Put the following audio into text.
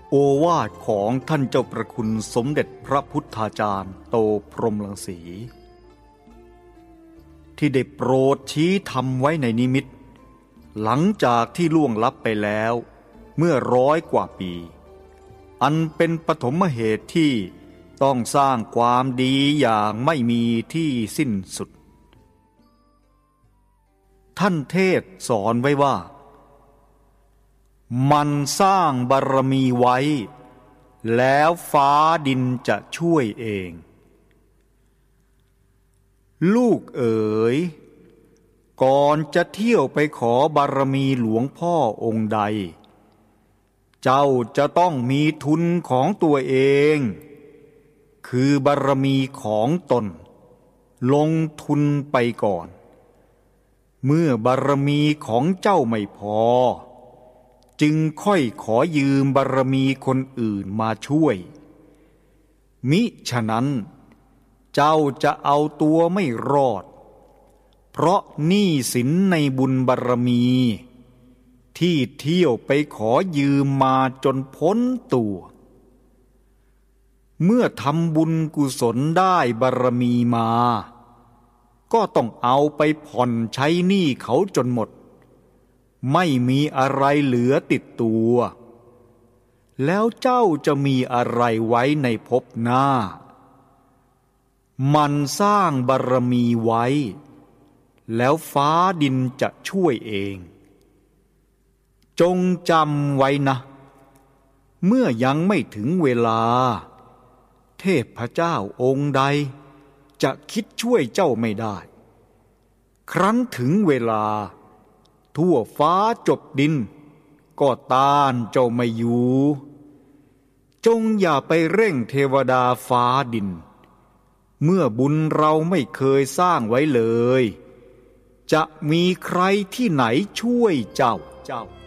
โอวาทของท่านเจ้าประคุณสมเด็จพระพุทธาจารย์โตพรหมรังสีที่ได้โปรดชี้ธรรมไว้ในนิมิตหลังจากที่ล่วงลับไปแล้วเมื่อ100 กว่าปีอันเป็นปฐมเหตุที่ต้องสร้างความดีอย่างไม่มีที่สิ้นสุดท่านเทศสอนไว้ว่ามันสร้างบารมีไว้แล้วฟ้าดินจะช่วยเองลูกเอ๋ยก่อนจะเที่ยวไปขอบารมีหลวงพ่อองค์ใดเจ้าจะต้องมีทุนของตัวเองคือบารมีของตนลงทุนไปก่อนเมื่อบารมีของเจ้าไม่พอจึงค่อยขอยืมบารมีคนอื่นมาช่วยมิฉะนั้นเจ้าจะเอาตัวไม่รอดเพราะหนี้สินในบุญบารมีที่เที่ยวไปขอยืมมาจนพ้นตัวเมื่อทำบุญกุศลได้บารมีมาก็ต้องเอาไปผ่อนใช้หนี้เขาจนหมดไม่มีอะไรเหลือติดตัวแล้วเจ้าจะมีอะไรไว้ในภพหน้ามันสร้างบารมีไว้แล้วฟ้าดินจะช่วยเองจงจำไว้นะเมื่อยังไม่ถึงเวลาเทพเจ้าองค์ใดจะคิดช่วยเจ้าไม่ได้ครั้นถึงเวลาทั่วฟ้าจบดินก็ต้านเจ้าไม่อยู่จงอย่าไปเร่งเทวดาฟ้าดินเมื่อบุญเราไม่เคยสร้างไว้เลยจะมีใครที่ไหนช่วยเจ้า